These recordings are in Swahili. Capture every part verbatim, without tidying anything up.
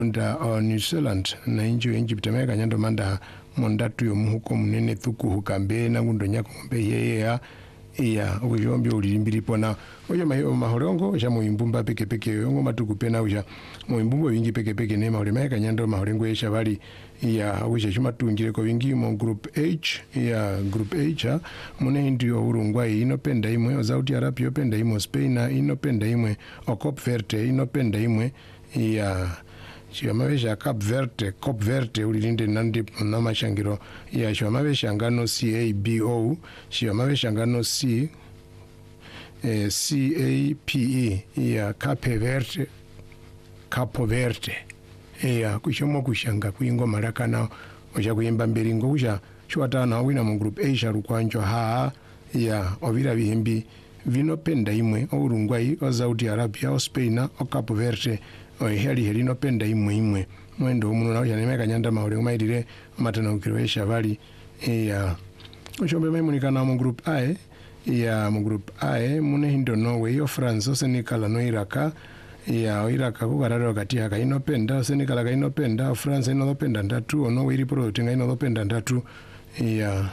nda uh, New Zealand na inji inji bitameka nyando manda mondatu yo muhuko munene thuku hukambe na ngundo nyako mbe yeye ya iya ujombi ulimbiri pona oja mayo mahorongo ja muimbumba peke peke yongo matuku pena uja muimbumbo wingi peke peke ne maholemeka nyando mahorengo yesha bali iya uja chuma tungire ko wingi mo group H ya group H mune ndio urungwa inopenda imwe Saudi Arabia inopenda imwe Spain inopenda imwe Cape Verde inopenda imwe ya Shiyamavesha Cape Verde, Cape Verde ulilinde nandi na mashangiro ya shiyamavesha ngano C A B O, shiyamavesha ngano C eh, C A P E ya Cape Verde, Cape Verde ya kushomo kushanga kuingo maraka na oja kuyimba mbiringo kusha shwatana wina mu group A sharukwanjo ha ya ovira bihimbi vinopenda imwe urungwai o Saudi Arabia o Spain o Cape Verde heli heli no penda imwe imwe mwendo umuno na yanemeka nyanda maule umaidire matana ukirwesha bali ya ushombe maimunikana mu group A ya mu group A mune hindo Norway o France o Senegal no Iraka ya Iraka kugararo kati haka inopenda Senegal ka inopenda France inopenda ndatu o Norway iporo tinga inopenda ndatu ya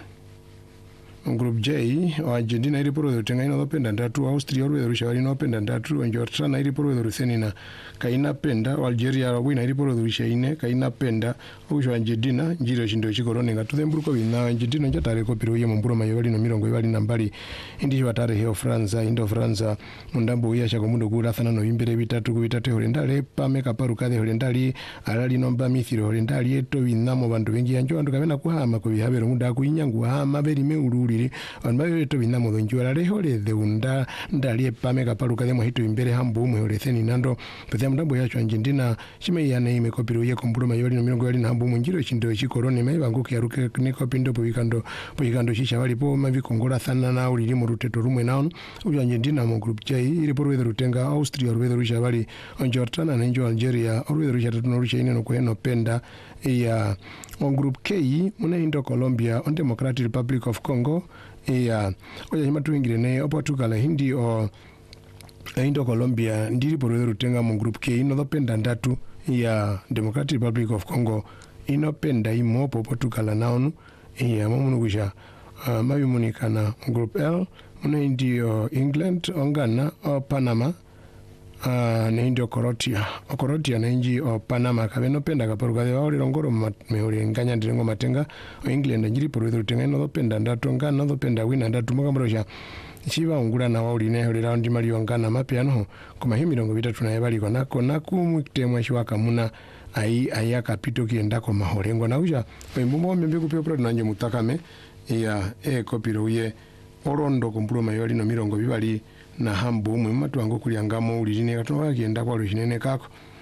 group J o Argentina iri poro tenga inopenda ndatu Austria orwe rusha inopenda ndatu Jordan iri poro rusenina kaina penda Algeria wina iri poro rusha ine kaina penda usho Argentina njiro chindo chikorone ngatuthemburuko bina Argentina njatare ko piro ye mumburo mayobali no mirongo ibali nambali indi watare heo France indo France mundambo ya chako mundo kula thana no imbere bitatu ku bitatu holendale pameka paruka de holendali alali nomba mithiro holendali eto binamo bantu bengi yanjo andu kabena kuhama ko bihabero munda kuinyangu hama beri meuruli anbayo to binamo donjora lehole de unda ndali pameka paruka de mohito imbere hambo umwe oletheni nando pete mndambo yacho Argentina shime yana ime kopiro ye kombulo mayoli no mirongo yali na hambo munjiro chindo chikorone mai bango kyaruke ne kopindo poikando poikando shisha wali po mavi kongola thana na uli mu ruteto rumwe naon uja Argentina mu group J iri por weather rutenga Austria weather rusha wali Jordan na njo Algeria weather rusha tatu rusha ine no kweno penda ya on group K mune indo Colombia on Democratic Republic of Congo ya oya himatu ingire ne Portugal hindi o indo Colombia ndiri por weather rutenga mu group K ino penda ndatu ya Democratic Republic of Congo ino penda imo po Portugal naonu ya mamunu kusha uh, mabi munikana group L mune ndio England ongana o Panama uh, na ndio Croatia o Croatia na inji o Panama kabeno penda kaparuka de wali rongoro meore nganya ndirengo matenga o England njiri por weather tenga no penda ndato ngana no penda wina ndatu mukamrosha chiva ungula na wali ne holi round mali ongana mapiano kuma himi mirongo bitatu na yabali kona kona kumwitemwa shiwaka muna ai aya kapito kienda ko mahorengo na uja mbumbo mbembe kupyo pro nanje mutakame ya e kopiro ye orondo kumpulo mayoli no mirongo bibali na hambo umwe matu wango kuliangamo uline katoka kienda kwa rushinene kako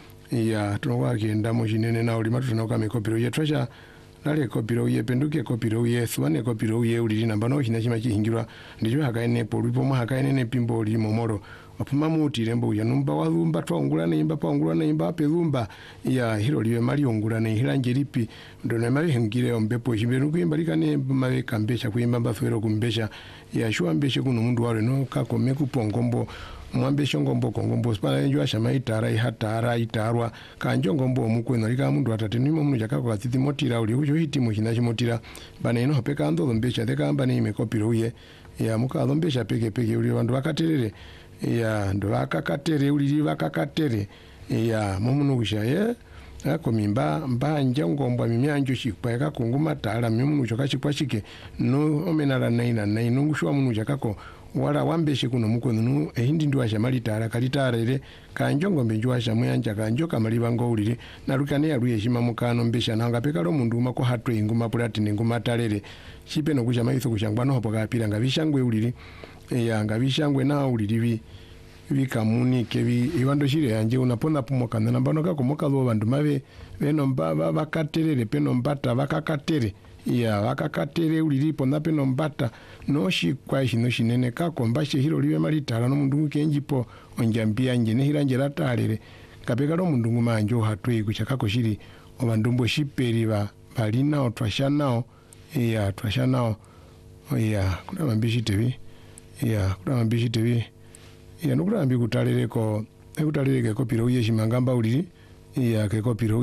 ya toka kienda mo shinene na uli matu tunoka me kopiro ye treasure nale kopiro ye penduke kopiro ye thwane kopiro ye uli namba no hinashima chihingirwa ndijo hakaene polipo mo hakaene ne pimbo uli momoro apuma muti rembo ya numba walumba twangula na imba pangula na imba pelumba ya hilo liwe mali ongula na hilanje lipi ndo na mali hengire ombepo shimberu kuimba likane mali kambesha kuimba mbafero kumbesha ya shwa mbeshe kuno mundu wale no kako meku pongombo mwambeshe ngombo kongombo spana enjo ashama itara ihatara itarwa kanjo ngombo omukweno lika mundu atateni mundu jakako katiti motira uli ujo hiti mo hinachi motira bana ino peka ando mbesha deka amba ni mekopiro ye ya muka mbesha peke peke uli bandu bakaterere ya ndo vakakatere ulili vakakatere ya momunu kushaye ako mimba mbanja ngomba mimyanjo shikpa yakakunguma tala mimunu chokachikwa chike no omenala naina naino ngushwa munu chakako wala wambeshe kuno mukono no ehindi ndo ashamali tala kalitara ile kanjo ngombe njwa shamuyanja kanjo kamaliba ngowulire narukane yaluye shima mukano mbesha nanga pekalo mundu mako hatwe inguma platini nguma talere chipe no kushama yitho kushangwa no hopo kapira ngabishangwe ulili ya ngabishangwe na ulili vikamuni kevi iwando shire yanje unapona pomoka na nambano kako moka lo bandu mave beno mbaba bakaterere peno mbata bakakatere ya bakakatere ulilipo na peno mbata noshi kwa shino shinene kako mbashe hiro liwe malitala no mundu kenjipo onjambia nje ne hiranje latalere kapeka lo mundu manjo hatwe kuchakako shiri obandumbo shiperi ba balina otwashanao ya twashanao ya kuna mambishi tevi ya kuna mambishi tevi ya nukurambi kutalere ko ekutalere ke kopiro ye shimangamba ulili ya ke kopiro